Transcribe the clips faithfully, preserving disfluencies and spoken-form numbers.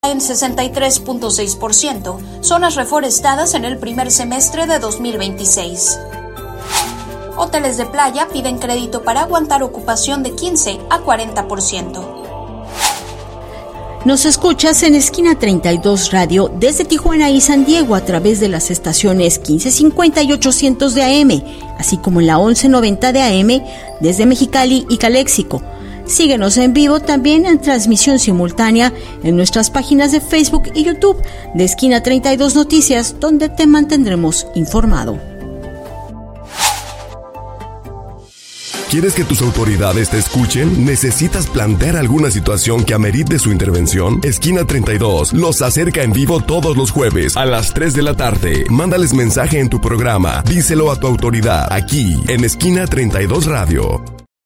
en sesenta y tres punto seis por ciento, zonas reforestadas en el primer semestre de dos mil veintiséis. Hoteles de playa piden crédito para aguantar ocupación de quince a cuarenta por ciento. Nos escuchas en Esquina treinta y dos Radio desde Tijuana y San Diego a través de las estaciones quince cincuenta y ochocientos de A M, así como en la once noventa de A M desde Mexicali y Caléxico. Síguenos en vivo también en transmisión simultánea en nuestras páginas de Facebook y YouTube de Esquina treinta y dos Noticias, donde te mantendremos informado. ¿Quieres que tus autoridades te escuchen? ¿Necesitas plantear alguna situación que amerite su intervención? Esquina treinta y dos los acerca en vivo todos los jueves a las tres de la tarde. Mándales mensaje en tu programa. Díselo a tu autoridad aquí en Esquina treinta y dos Radio.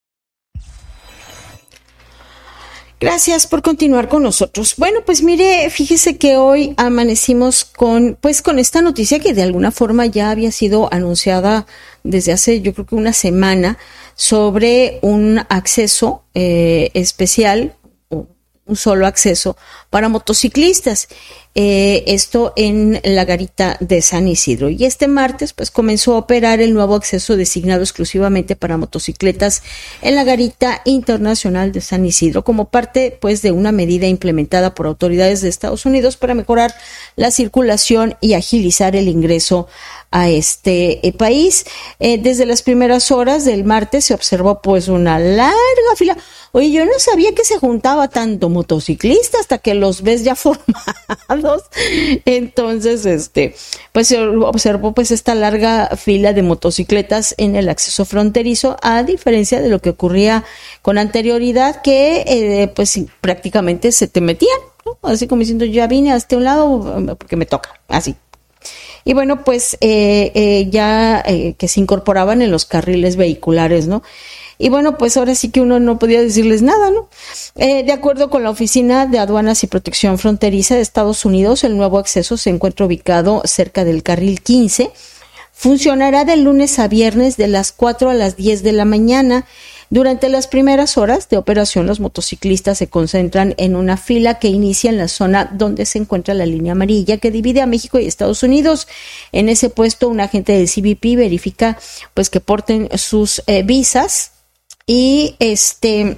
Gracias por continuar con nosotros. Bueno, pues mire, fíjese que hoy amanecimos con, pues con esta noticia que de alguna forma ya había sido anunciada desde hace, yo creo que una semana, sobre un acceso eh, especial, un solo acceso para motociclistas. Eh, esto en la garita de San Isidro. Y este martes, pues comenzó a operar el nuevo acceso designado exclusivamente para motocicletas en la garita internacional de San Isidro, como parte, pues, de una medida implementada por autoridades de Estados Unidos para mejorar la circulación y agilizar el ingreso a este eh, país. Eh, desde las primeras horas del martes se observó, pues, una larga fila. Oye, yo no sabía que se juntaba tanto motociclista hasta que los ves ya formados. Entonces, este, pues se observó pues esta larga fila de motocicletas en el acceso fronterizo, a diferencia de lo que ocurría con anterioridad, que eh, pues prácticamente se te metían, ¿no? Así como diciendo, ya vine hasta un lado porque me toca, así. Y bueno, pues eh, eh, ya eh, que se incorporaban en los carriles vehiculares, ¿no? Y bueno, pues ahora sí que uno no podía decirles nada, ¿no? Eh, de acuerdo con la Oficina de Aduanas y Protección Fronteriza de Estados Unidos, el nuevo acceso se encuentra ubicado cerca del carril quince. Funcionará de lunes a viernes de las cuatro a las diez de la mañana. Durante las primeras horas de operación, los motociclistas se concentran en una fila que inicia en la zona donde se encuentra la línea amarilla que divide a México y Estados Unidos. En ese puesto, un agente del C B P verifica pues que porten sus eh, visas y este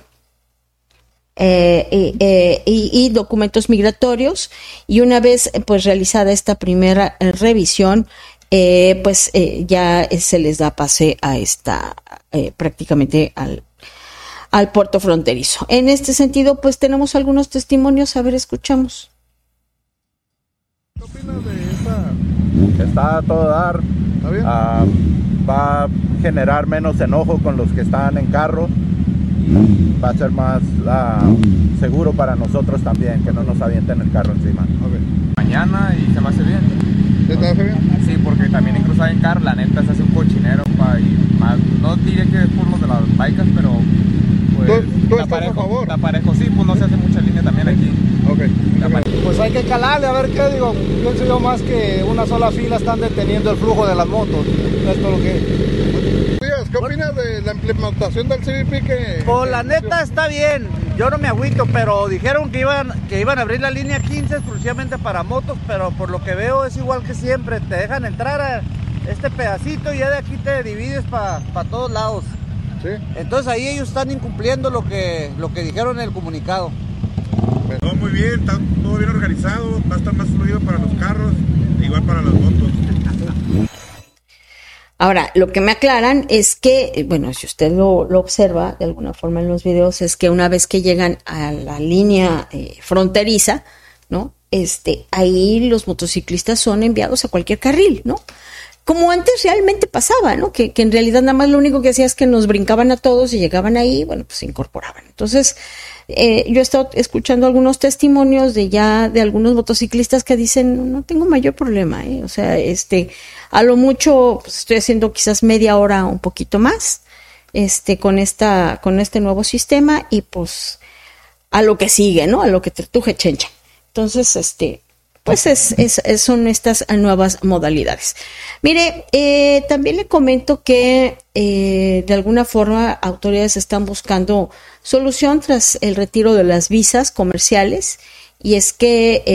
eh, eh, eh, y, y documentos migratorios, y una vez pues realizada esta primera eh, revisión, eh, pues eh, ya eh, se les da pase a esta eh, prácticamente al al puerto fronterizo. En este sentido, pues tenemos algunos testimonios. A ver, escuchamos. ¿Qué opinas de esta? Está a todo dar. ¿Está bien? Uh, va a generar menos enojo con los que están en carro. Va a ser más uh, seguro para nosotros también, que no nos avienten el carro encima. Okay. Mañana y se me hace bien. ¿Se te hace bien? Sí, porque también incluso hay en carro, la neta se hace un cochinero pa, y más, no diré que es por lo de las bikes, pero pues ¿Tú, tú está estás parejo, a favor? está parejo, sí, pues no se hace mucha línea también aquí. Okay. Okay. Pues hay que calarle, a ver qué digo. Pienso yo más que una sola fila están deteniendo el flujo de las motos. Esto es lo que... ¿Qué opinas de la implementación del C B P que...? Pues la neta está bien, yo no me agüito, pero dijeron que iban que iban a abrir la línea quince exclusivamente para motos, pero por lo que veo es igual que siempre, te dejan entrar a este pedacito y ya de aquí te divides para pa todos lados. Sí. Entonces ahí ellos están incumpliendo lo que, lo que dijeron en el comunicado. Todo muy bien, está todo bien organizado, va a estar más fluido para los carros, igual para las motos. Ahora, lo que me aclaran es que, bueno, si usted lo, lo observa de alguna forma en los videos, es que una vez que llegan a la línea eh, fronteriza, ¿no? Este, ahí los motociclistas son enviados a cualquier carril, ¿no? Como antes realmente pasaba, ¿no? Que, que en realidad nada más lo único que hacía es que nos brincaban a todos y llegaban ahí, bueno, pues se incorporaban. Entonces, eh, yo he estado escuchando algunos testimonios de ya, de algunos motociclistas que dicen, no tengo mayor problema, ¿eh? O sea, este, a lo mucho, pues estoy haciendo quizás media hora, un poquito más, este, con esta, con este nuevo sistema, y pues, a lo que sigue, ¿no? A lo que truje chencha. Entonces, este, pues es, es, es, son estas nuevas modalidades. Mire, eh, también le comento que eh, de alguna forma autoridades están buscando solución tras el retiro de las visas comerciales y es que